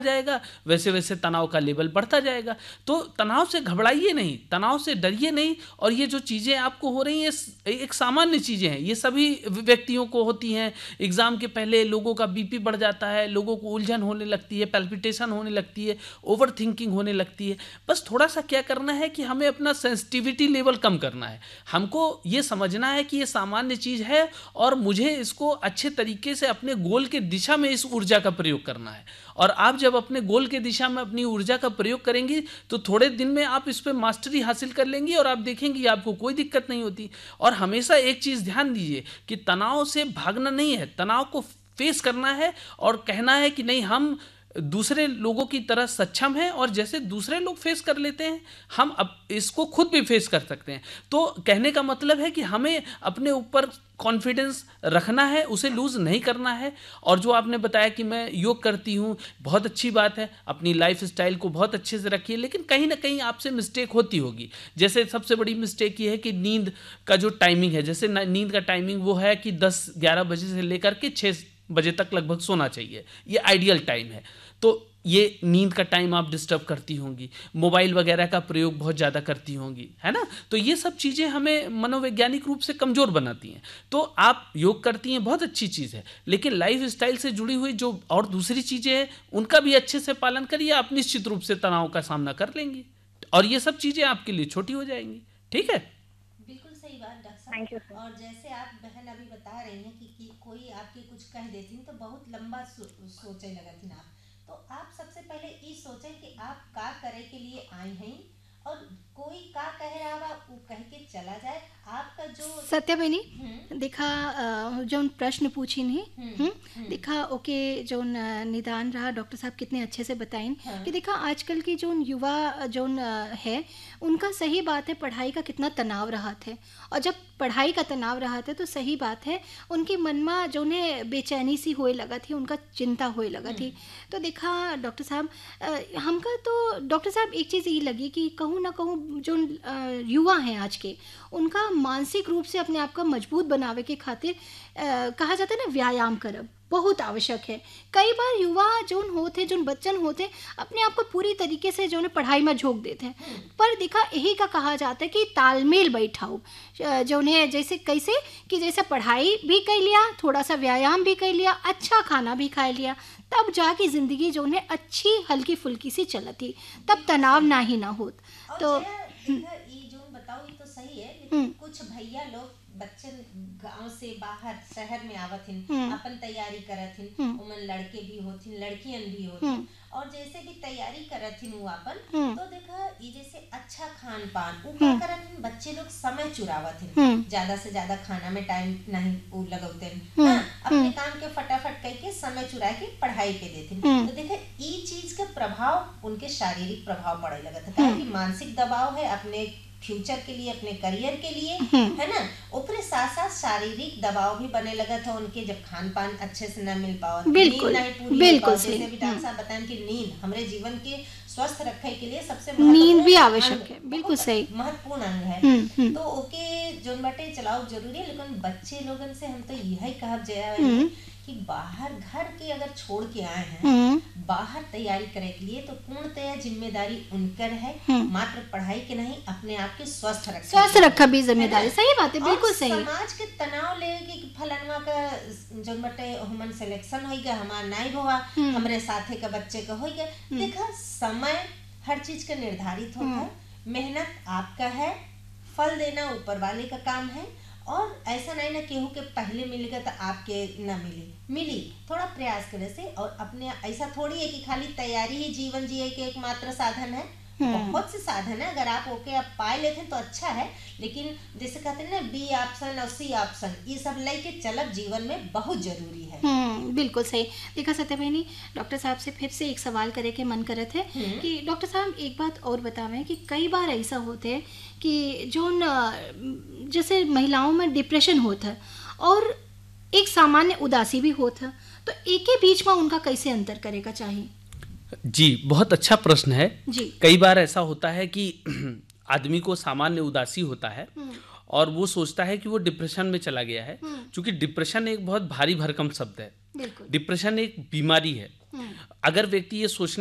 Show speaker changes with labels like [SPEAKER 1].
[SPEAKER 1] जाएगा, वैसे वैसे तनाव का लेवल बढ़ता जाएगा। तो तनाव से घबराइए नहीं, तनाव से डरिए नहीं। और ये जो चीज़ें आपको हो रही हैं, एक सामान्य चीज़ें हैं, ये सभी व्यक्तियों को होती हैं। एग्ज़ाम के पहले लोगों का बीपी बढ़ जाता है, लोगों को उलझन होने लगती है, पैल्पिटेशन होने लगती है, ओवर थिंकिंग होने लगती है। बस थोड़ा सा क्या करना है कि हमें अपना सेंसिटिविटी लेवल कम करना है। हमको ये समझना है कि ये सामान्य चीज़ है और मुझे इसको अच्छे तरीके से अपने गोल के दिशा में इस ऊर्जा का प्रयोग करना है। और आप जब अपने गोल के दिशा में अपनी ऊर्जा का प्रयोग करेंगी तो थोड़े दिन में आप इस पर मास्टरी हासिल कर लेंगी और आप देखेंगी आपको कोई दिक्कत नहीं होती। और हमेशा एक चीज़ ध्यान दीजिए कि तनाव से भागना नहीं है, तनाव को फेस करना है और कहना है कि नहीं, हम दूसरे लोगों की तरह सक्षम हैं और जैसे दूसरे लोग फेस कर लेते हैं हम अब इसको खुद भी फेस कर सकते हैं। तो कहने का मतलब है कि हमें अपने ऊपर कॉन्फिडेंस रखना है, उसे लूज़ नहीं करना है। और जो आपने बताया कि मैं योग करती हूँ, बहुत अच्छी बात है, अपनी लाइफ स्टाइल को बहुत अच्छे से रखिए, लेकिन कहीं ना कहीं आपसे मिस्टेक होती होगी। जैसे सबसे बड़ी मिस्टेक ये है कि नींद का जो टाइमिंग है, जैसे नींद का टाइमिंग वो है कि 10-11 बजे से लेकर के 6 बजे तक लगभग सोना चाहिए, ये आइडियल टाइम है। तो ये नींद का टाइम आप डिस्टर्ब करती होंगी, मोबाइल वगैरह का प्रयोग बहुत ज़्यादा करती होंगी, है ना। तो ये सब चीज़ें हमें मनोवैज्ञानिक रूप से कमज़ोर बनाती हैं। तो आप योग करती हैं, बहुत अच्छी चीज़ है, लेकिन लाइफ स्टाइल से जुड़ी हुई जो और दूसरी चीज़ें हैं उनका भी अच्छे से पालन करिए, आप निश्चित रूप से तनाव का सामना कर लेंगी और ये सब चीज़ें आपके लिए छोटी हो जाएंगी। ठीक है,
[SPEAKER 2] बिल्कुल सही बात डॉक्टर
[SPEAKER 3] थैंक यू
[SPEAKER 2] साहब।
[SPEAKER 3] सर।
[SPEAKER 2] और जैसे आप बहन अभी बता रही हैं कि कोई आपके कुछ कह देती तो बहुत लंबा सोचे लगती आप। तो आप सबसे पहले ये सोचें कि आप का करे के लिए आए हैं और कोई का कह रहा बा वो कह के चला जाए। आपका जो
[SPEAKER 4] सत्या बहनी
[SPEAKER 2] हम्म
[SPEAKER 4] देखा जौन प्रश्न पूछी नहीं
[SPEAKER 2] हम्म
[SPEAKER 4] देखा ओके जौन निदान रहा डॉक्टर साहब कितने अच्छे से बताइन
[SPEAKER 2] हाँ
[SPEAKER 4] कि देखा आजकल की जौन युवा जौन है उनका सही बात है पढ़ाई का कितना तनाव रहा थे। और जब पढ़ाई का तनाव रहा था तो सही बात है उनके मन में जौन है बेचैनी सी होए लगा थी, उनका चिंता होए लगा थी। तो देखा डॉक्टर साहब हमका तो डॉक्टर साहब एक चीज़ ये लगी कि कहूँ ना कहूँ जो युवा हैं आज के उनका मानसिक रूप से अपने आप का मजबूत बनावे के खातिर कहा जाता है ना व्यायाम करब बहुत आवश्यक है। कई बार युवा जोन होते जोन बच्चन होते अपने आप को पूरी तरीके से जो है पढ़ाई में झोंक देते हैं, पर देखा यही का कहा जाता है कि तालमेल बैठाओ जो है जैसे कैसे कि जैसे पढ़ाई भी कर लिया, थोड़ा सा व्यायाम भी कर लिया, अच्छा खाना भी खा लिया, तब जाके ज़िंदगी जो है अच्छी हल्की फुल्की सी चलती, तब तनाव ना ही ना होत।
[SPEAKER 2] और
[SPEAKER 4] तो
[SPEAKER 2] देखा ये जो बताओ ये तो सही है, लेकिन कुछ भैया लोग बच्चे गांव से बाहर शहर में आवत हिन, अपन तैयारी करत हिन, उमन लड़के भी होथिन लड़कियन भी होथिन, और जैसे भी तैयारी करत हिन वो अपन तो देखा ये जैसे अच्छा खान पान वो का करत हिन, बच्चे लोग समय चुरावत हिन, ज्यादा से ज्यादा खाना में टाइम नहीं वो लगौते हिन, हाँ, अपने काम के फटाफट करके समय चुरा के पढ़ाई पे देथिन। तो देखा ये चीज का प्रभाव उनके शारीरिक प्रभाव पड़े लगता है, काहे कि मानसिक दबाव है अपने फ्यूचर के लिए, अपने करियर के लिए, है ना। ऊपरे साथ साथ शारीरिक दबाव भी बने लगा था उनके, जब खान पान अच्छे से न मिल पाओ,
[SPEAKER 4] बिल्कुल,
[SPEAKER 2] नींद नहीं पूरी
[SPEAKER 4] बिल्कुल
[SPEAKER 2] हो पाओ।
[SPEAKER 4] सही।
[SPEAKER 2] जैसे भी डॉक्टर साहब बताएं कि नींद हमारे जीवन के स्वस्थ रखे के लिए सबसे
[SPEAKER 4] नींद भी
[SPEAKER 2] महत्वपूर्ण
[SPEAKER 4] आवश्यक
[SPEAKER 2] अंग
[SPEAKER 4] है, बिल्कुल सही।
[SPEAKER 2] महत्वपूर्ण अंग है। तो ओके जोन बाटे चलाओ जरूरी है, लेकिन बच्चे लोगन से हम तो यही कहब जाए कि बाहर घर के अगर छोड़ के आए हैं बाहर तैयारी करे के लिए तो पूर्णतया जिम्मेदारी उनकर है, मात्र पढ़ाई के नहीं अपने आप के स्वस्थ
[SPEAKER 4] रखा भी जिम्मेदारी, सही बात है, बिल्कुल सही।
[SPEAKER 2] समाज के तनाव ले कि फलनवा का जोन बटे ह्यूमन सिलेक्शन हो गया, हमारा नहीं हुआ, हमरे साथे का बच्चे का हो गया। देखा समय हर चीज का निर्धारित होता है, मेहनत आपका है, फल देना ऊपर वाले का काम है। और ऐसा नहीं ना केहू के पहले मिलेगा तो आपके ना मिली थोड़ा प्रयास करे से। और अपने ऐसा थोड़ी है कि खाली तैयारी ही जीवन जिए के एकमात्र साधन है, बहुत से साधन है, अगर आप ओके आप पाए लेते हैं तो अच्छा है, लेकिन जैसे कहते हैं ना बी ऑप्शन और सी ऑप्शन ये सब लेके चलब जीवन में बहुत जरूरी है।
[SPEAKER 4] बिल्कुल सही। देखा सत्या बहनी डॉक्टर साहब से फिर से एक सवाल करे के मन करे थे कि डॉक्टर साहब एक बात और बतावें कि कई बार ऐसा होते है कि जो जैसे महिलाओं में डिप्रेशन होता है और एक सामान्य उदासी भी होता है, तो एक ही बीच में उनका कैसे अंतर करेगा चाहिए?
[SPEAKER 1] जी बहुत अच्छा प्रश्न है
[SPEAKER 4] जी।
[SPEAKER 1] कई बार ऐसा होता है कि आदमी को सामान्य उदासी होता है और वो सोचता है कि वो डिप्रेशन में चला गया है, क्योंकि डिप्रेशन एक बहुत भारी भरकम शब्द है।
[SPEAKER 4] बिल्कुल।
[SPEAKER 1] डिप्रेशन एक बीमारी है। अगर व्यक्ति ये सोचने